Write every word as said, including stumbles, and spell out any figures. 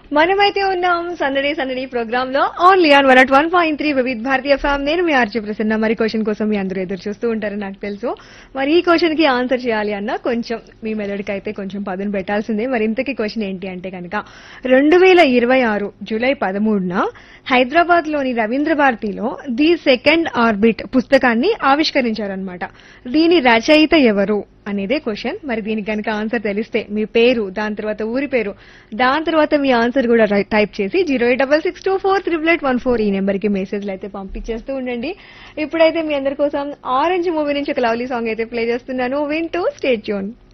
మనమైతే ఉన్నాం సందడి సందడి ప్రోగ్రామ్ లో only on one at one point three వివిధ భారతీయ ఫ్యామ్. నేను మీ ఆర్జీ ప్రసన్న. మరి క్వశ్చన్ కోసం మీ అందరూ ఎదురు చూస్తూ ఉంటారని నాకు తెలుసు. మరి ఈ క్వశ్చన్ కి ఆన్సర్ చేయాలి అన్న కొంచెం మీ మెదడుకి అయితే కొంచెం పదును పెట్టాల్సిందే. మరి ఇంతకీ క్వశ్చన్ ఏంటి అంటే కనుక రెండు వేల ఇరవై ఆరు జూలై పదమూడున హైదరాబాద్ లోని రవీంద్ర భారతిలో ది సెకండ్ ఆర్బిట్ పుస్తకాన్ని ఆవిష్కరించారనమాట. దీని రచయిత ఎవరు అనేదే క్వశ్చన్. మరి దీనికి కనుక ఆన్సర్ తెలిస్తే మీ పేరు, దాని తర్వాత ఊరి పేరు, దాని తర్వాత మీ ఆన్సర్ కూడా టైప్ చేసి zero eight double six two four triple eight one four ఈ నెంబర్ కి మెసేజ్లు అయితే పంపించేస్తూ ఉండండి. ఇప్పుడైతే మీ అందరి కోసం ఆరెంజ్ మూవీ నుంచి ఒక లవ్లీ సాంగ్ అయితే ప్లే చేస్తున్నాను. వింటూ స్టే ట్యూన్.